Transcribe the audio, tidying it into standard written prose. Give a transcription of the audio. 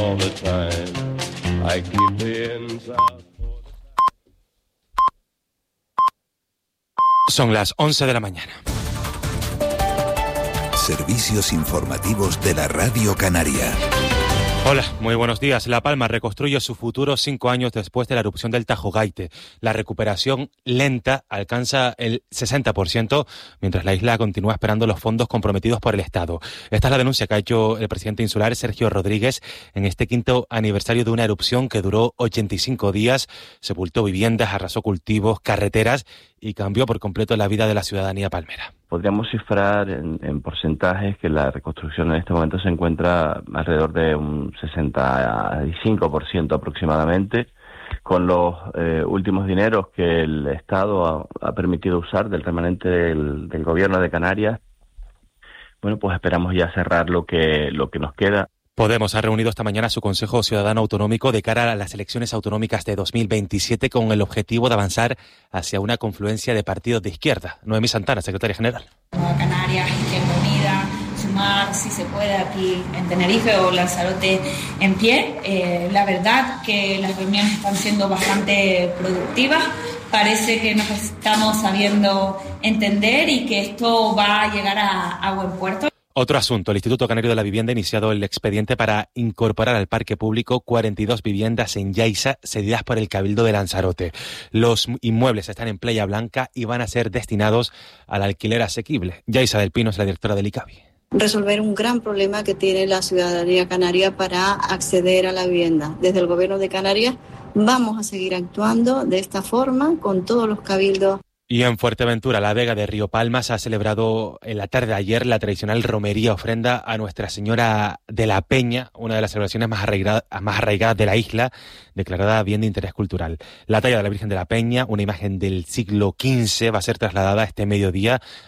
Son las 11 de la mañana. Servicios informativos de la Radio Canaria. Hola, muy buenos días. La Palma reconstruye su futuro 5 años después de la erupción del Tajo Gaite. La recuperación lenta alcanza el 60%, mientras la isla continúa esperando los fondos comprometidos por el Estado. Esta es la denuncia que ha hecho el presidente insular, Sergio Rodríguez, en este 5º aniversario de una erupción que duró 85 días, sepultó viviendas, arrasó cultivos, carreteras y cambió por completo la vida de la ciudadanía palmera. Podríamos cifrar en porcentajes que la reconstrucción en este momento se encuentra alrededor de un 65% aproximadamente, con los últimos dineros que el Estado ha permitido usar del remanente del gobierno de Canarias. Bueno, pues esperamos ya cerrar lo que nos queda. Podemos ha reunido esta mañana su Consejo Ciudadano Autonómico de cara a las elecciones autonómicas de 2027 con el objetivo de avanzar hacia una confluencia de partidos de izquierda. Noemí Santana, secretaria general. Nueva Canarias, Izquierda Unida, Sumar, si se puede, aquí en Tenerife o Lanzarote en pie. La verdad que las reuniones están siendo bastante productivas. Parece que nos estamos sabiendo entender y que esto va a llegar a buen puerto. Otro asunto, el Instituto Canario de la Vivienda ha iniciado el expediente para incorporar al parque público 42 viviendas en Yaiza cedidas por el Cabildo de Lanzarote. Los inmuebles están en Playa Blanca y van a ser destinados al alquiler asequible. Yaiza del Pino es la directora del ICABI. Resolver un gran problema que tiene la ciudadanía canaria para acceder a la vivienda. Desde el Gobierno de Canarias vamos a seguir actuando de esta forma con todos los cabildos. Y en Fuerteventura, la Vega de Río Palmas ha celebrado en la tarde de ayer la tradicional romería ofrenda a Nuestra Señora de la Peña, una de las celebraciones más arraigadas de la isla, declarada bien de interés cultural. La talla de la Virgen de la Peña, una imagen del siglo XV, va a ser trasladada este mediodía